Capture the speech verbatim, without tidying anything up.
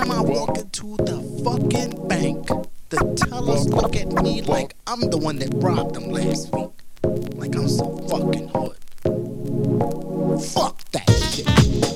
time I walk into the fucking bank, the tellers look at me like I'm the one that robbed them last week. Like I'm so fucking hood.